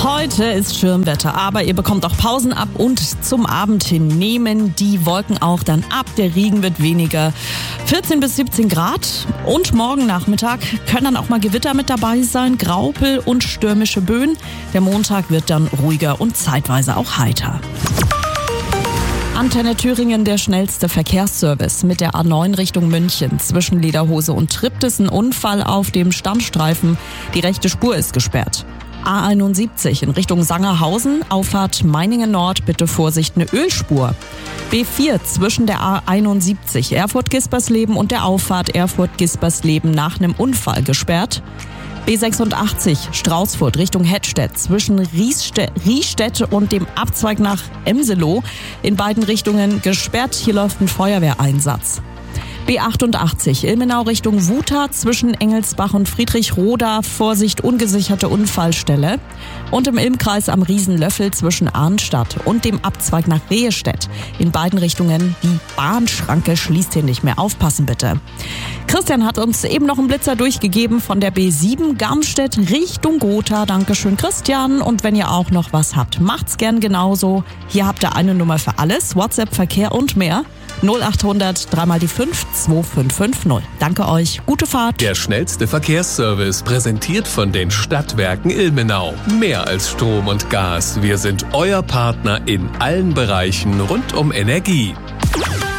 Heute ist Schirmwetter, aber ihr bekommt auch Pausen ab und zum Abend hin nehmen die Wolken auch dann ab. Der Regen wird weniger. 14 bis 17 Grad und morgen Nachmittag können dann auch mal Gewitter mit dabei sein, Graupel und stürmische Böen. Der Montag wird dann ruhiger und zeitweise auch heiter. Antenne Thüringen, der schnellste Verkehrsservice mit der A9 Richtung München. Zwischen Lederhose und Triptis ein Unfall auf dem Standstreifen. Die rechte Spur ist gesperrt. A71 in Richtung Sangerhausen, Auffahrt Meiningen Nord, bitte Vorsicht, eine Ölspur. B4 zwischen der A71 Erfurt-Gispersleben und der Auffahrt Erfurt-Gispersleben nach einem Unfall gesperrt. B86 Straußfurt Richtung Hettstedt zwischen Riestedt und dem Abzweig nach Emseloh in beiden Richtungen gesperrt. Hier läuft ein Feuerwehreinsatz. B88 Ilmenau Richtung Wuta zwischen Engelsbach und Friedrichroda, Vorsicht, ungesicherte Unfallstelle. Und im Ilmkreis am Riesenlöffel zwischen Arnstadt und dem Abzweig nach Rehestedt. In beiden Richtungen die Bahnschranke schließt hier nicht mehr. Aufpassen bitte. Christian hat uns eben noch einen Blitzer durchgegeben von der B7 Garmstedt Richtung Gotha. Dankeschön, Christian. Und wenn ihr auch noch was habt, macht's gern genauso. Hier habt ihr eine Nummer für alles. WhatsApp, Verkehr und mehr. 0800 3 die 5 2550. Danke euch. Gute Fahrt. Der schnellste Verkehrsservice, präsentiert von den Stadtwerken Ilmenau. Mehr als Strom und Gas. Wir sind euer Partner in allen Bereichen rund um Energie.